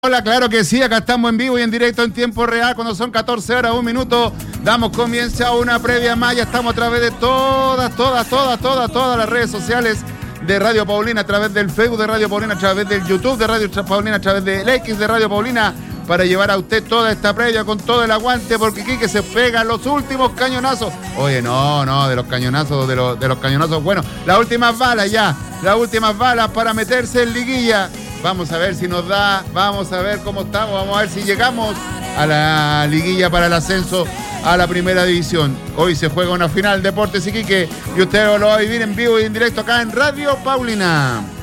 Hola, claro que sí, acá estamos en vivo y en directo en tiempo real cuando son 14 horas, 1 minuto. Damos comienzo a una previa más, ya estamos a través de todas las redes sociales de Radio Paulina, a través del Facebook de Radio Paulina, a través del YouTube de Radio Paulina, a través del X de Radio Paulina, para llevar a usted toda esta previa con todo el aguante, porque Quique se pega los últimos cañonazos. Oye, no, de los cañonazos, de los cañonazos, bueno, las últimas balas para meterse en liguilla. Vamos a ver si nos da, vamos a ver cómo estamos, vamos a ver si llegamos a la liguilla para el ascenso a la primera división. Hoy se juega una final Deportes Iquique y usted lo va a vivir en vivo y en directo acá en Radio Paulina.